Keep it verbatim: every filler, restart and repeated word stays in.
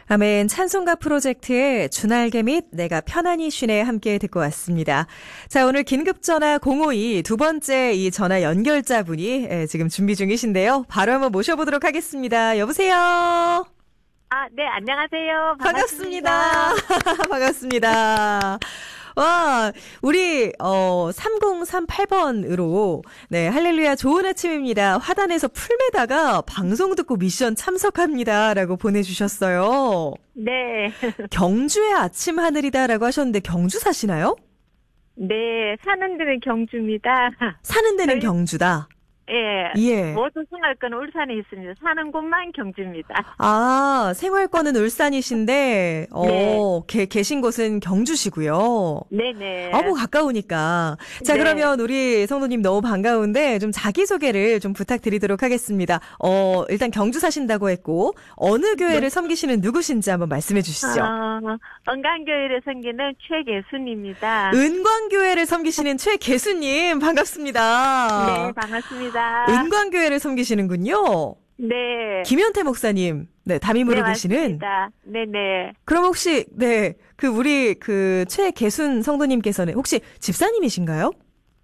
아멘. 찬송가 프로젝트의 주날개 및 내가 편안히 쉬네 함께 듣고 왔습니다. 자, 오늘 긴급전화 공오이 두 번째 이 전화 연결자분이 예, 지금 준비 중이신데요. 바로 한번 모셔보도록 하겠습니다. 여보세요? 아, 네, 안녕하세요. 반갑습니다. 반갑습니다. 반갑습니다. 와, 우리, 어, 삼공삼팔 번으로, 네, 할렐루야 좋은 아침입니다. 화단에서 풀매다가 방송 듣고 미션 참석합니다. 라고 보내주셨어요. 네. 경주의 아침 하늘이다. 라고 하셨는데, 경주 사시나요? 네, 사는 데는 경주입니다. 사는 데는 저희... 경주다. 예. 예. 모든 생활권은 울산에 있습니다. 사는 곳만 경주입니다. 아, 생활권은 울산이신데, 어, 네. 게, 계신 곳은 경주시고요. 네네. 어머, 가까우니까. 자, 네. 그러면 우리 성도님 너무 반가운데, 좀 자기소개를 좀 부탁드리도록 하겠습니다. 어, 일단 경주 사신다고 했고, 어느 교회를 네. 섬기시는 누구신지 한번 말씀해 주시죠. 어, 은광교회를 섬기는 최계순입니다. 은광교회를 섬기시는 최계수님, 반갑습니다. 네, 반갑습니다. 은광교회를 섬기시는군요. 네. 김현태 목사님, 네, 담임으로 네, 계시는. 맞습니다. 네네. 그럼 혹시, 네, 그, 우리, 그, 최계순 성도님께서는 혹시 집사님이신가요?